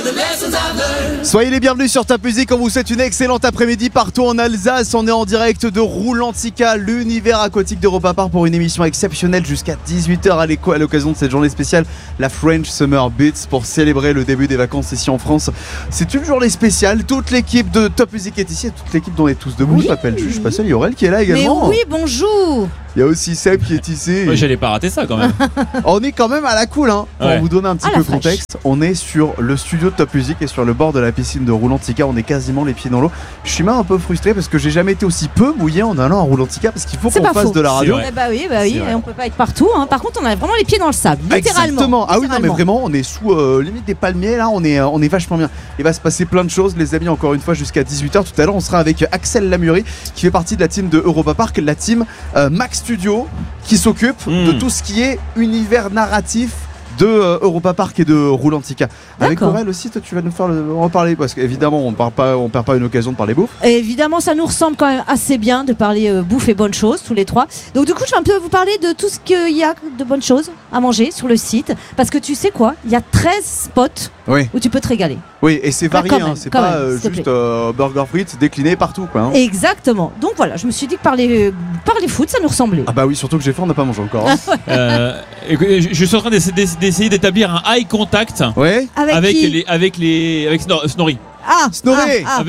Soyez les bienvenus sur Top Music, on vous souhaite une excellente après-midi partout en Alsace. On est en direct de Roulantica, l'univers aquatique d'Europa Park pour une émission exceptionnelle jusqu'à 18h à l'occasion de cette journée spéciale, la French Summer Beats, pour célébrer le début des vacances ici en France. C'est une journée spéciale, toute l'équipe de Top Music est ici, toute l'équipe dont on est tous debout. Oui. Je m'appelle Jules, je suis pas seul, il y a Aurel qui est là également. Mais oui, bonjour. Il y a aussi Seb qui est ici. Ouais, j'allais pas rater ça quand même. On est quand même à la cool, hein. Pour Ouais. vous donner un petit peu contexte, on est sur le studio de Top Music et sur le bord de la piscine de Roulantica. On est quasiment les pieds dans l'eau. Je suis même un peu frustré parce que j'ai jamais été aussi peu mouillé en allant à Roulantica parce qu'il faut qu'on fasse de la radio. C'est vrai. Bah oui, on peut pas être partout. Hein. Par contre, on a vraiment les pieds dans le sable, littéralement. Exactement. Ah oui, non, mais Littéralement. vraiment, on est sous limite des palmiers là. On est vachement bien. Il va se passer plein de choses, les amis. Encore une fois, jusqu'à 18h tout à l'heure, on sera avec Axel Lamurie qui fait partie de la team de Europa Park, la team Max Studio, qui s'occupe de tout ce qui est univers narratif de Europa Park et de Roulantica. Avec D'accord. Aurel aussi, toi tu vas nous faire en parler parce qu'évidemment on perd pas une occasion de parler bouffe. Et évidemment, ça nous ressemble quand même assez bien de parler bouffe et bonnes choses, tous les trois. Donc du coup, je vais un peu vous parler de tout ce qu'il y a de bonnes choses à manger sur le site. Parce que tu sais quoi, il y a 13 spots Oui. où tu peux te régaler. Oui, et c'est varié, quand même, hein, c'est quand pas même, s'il te juste burger frites décliné partout quoi. Hein. Exactement. Donc voilà, je me suis dit que parler foot, ça nous ressemblait. Ah bah oui, surtout que j'ai faim, on n'a pas mangé encore. Hein. Écoutez, je suis en train d'essayer d'établir un eye contact Ouais. Avec qui avec Snorri. Ah, Snorri. ah, ah.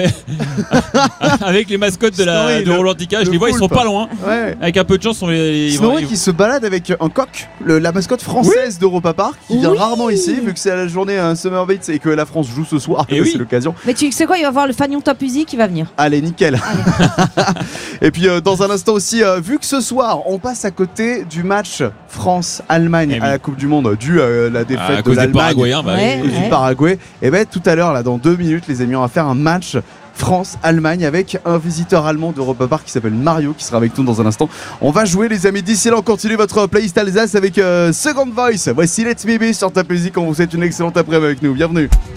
Avec les mascottes de Snorri, de Roulantica, je le les vois, ils sont poulpe. pas loin. Ouais. Avec un peu de chance, Snorri qui se balade avec un coq, la mascotte française d'Europa Park, qui vient Oui. rarement ici, vu que c'est la journée Summer Beats et que la France joue ce soir, Et oui. c'est l'occasion. Mais tu sais quoi, il va voir le Fagnon Top Music qui va venir. Allez, nickel. Et puis dans un instant aussi, vu que ce soir on passe à côté du match France-Allemagne Eh oui. à la Coupe du Monde, dû à la à défaite de cause des l'Allemagne Paraguayens, bah Ouais. et du Paraguay, et ben tout à l'heure, là, dans 2 minutes, les amis, on va faire un match France-Allemagne avec un visiteur allemand d'Europa Park qui s'appelle Mario qui sera avec nous dans un instant. On va jouer, les amis. D'ici là, on continue votre playlist Alsace avec Second Voice. Voici Let's Me Be sur Top Music. On vous souhaite une excellente après-midi avec nous. Bienvenue.